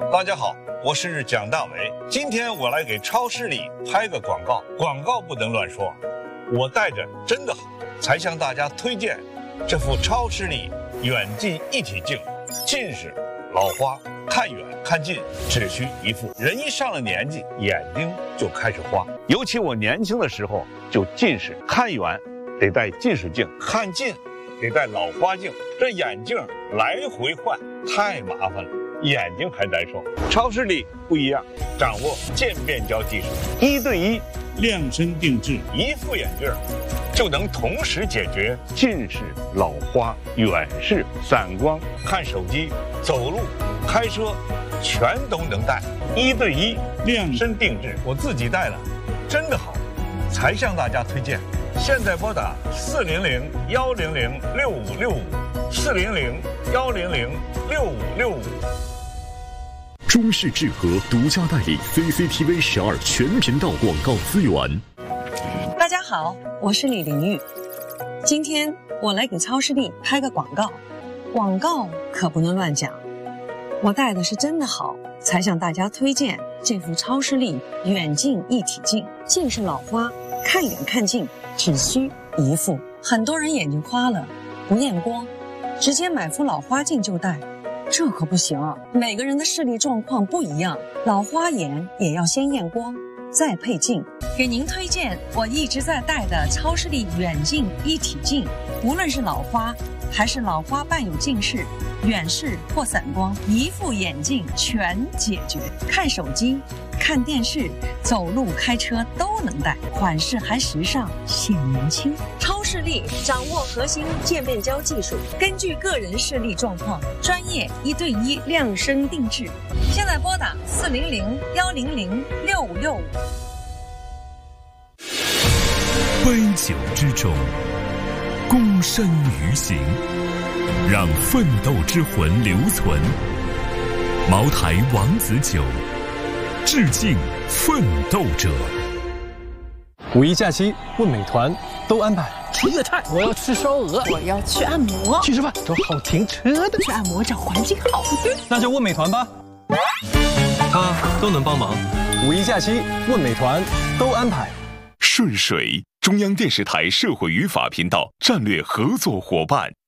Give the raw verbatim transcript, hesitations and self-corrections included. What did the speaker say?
大家好，我是蒋大为。今天我来给超视力拍个广告，广告不能乱说。我戴着真的好，才向大家推荐这副超视力远近一体镜。近视、老花，看远看近只需一副。人一上了年纪，眼睛就开始花。尤其我年轻的时候就近视，看远得戴近视镜，看近得戴老花镜。这眼镜来回换太麻烦了，眼睛还难受。超视力不一样，掌握渐变焦技术，一对一量身定制，一副眼镜就能同时解决近视、老花、远视、散光，看手机、走路、开车，全都能戴。一对一量身定制，我自己戴了，真的好，才向大家推荐。现在拨打四零零幺零零六五六五，四零零幺零零六五六五。 中视智和独家代理 C C T V 十二全频道广告资源。 大家好，我是李玲玉。今天我来给超视力拍个广告，广告可不能乱讲。我戴的是真的好，才向大家推荐这副超视力远近一体镜。近视老花，看远看近只需一副。很多人眼睛花了，不验光，直接买副老花镜就戴。这可不行，每个人的视力状况不一样，老花眼也要先验光，再配镜。给您推荐我一直在戴的超视力远近一体镜，无论是老花还是老花伴有近视、远视或散光，一副眼镜全解决。看手机、看电视、走路、开车都能戴，款式还时尚，显年轻。超视力掌握核心渐变焦技术，根据个人视力状况，专业一对一量身定制。现在拨打四零零幺零零六五六五。 杯酒之中，躬身于行，让奋斗之魂留存。茅台王子酒，致敬奋斗者。 五一假期问美团都安排。 吃粤菜，我要吃烧鹅，我要去按摩， 去吃饭找好停车的， 去按摩找环境好的， 那就问美团吧，他都能帮忙。五一假期问美团都安排。 顺水，中央电视台社会与法频道战略合作伙伴。